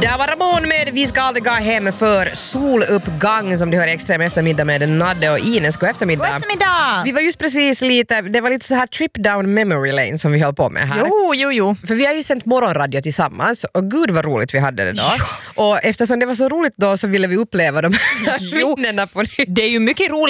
Där var Ramon med Vi ska aldrig gå hem för soluppgång som du hör Extrem eftermiddag med Nadde och Ines. God eftermiddag. God eftermiddag. Vi var just precis lite, det var lite så här trip down memory lane som vi höll på med här. Jo. För vi har ju sänt morgonradio tillsammans och gud vad roligt vi hade det då. Och eftersom det var så roligt då så ville vi uppleva de här minnena på nytt. Det är ju mycket roligt